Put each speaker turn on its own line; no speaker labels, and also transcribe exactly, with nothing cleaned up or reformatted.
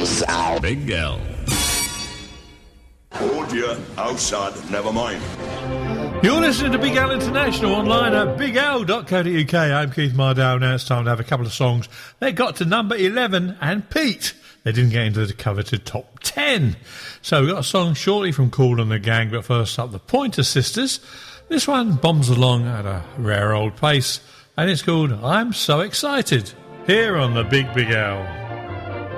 sound.
Big L.
Oh dear, how sad, never mind.
You're listening to Big L International online at big l dot co dot u k. I'm Keith Mardell. Now it's time to have a couple of songs. They got to number eleven, and Pete, they didn't get into the coveted top ten. So we've got a song shortly from Kool and the Gang, but first up, the Pointer Sisters. This one bombs along at a rare old pace, and it's called I'm So Excited, here on the Big Big L.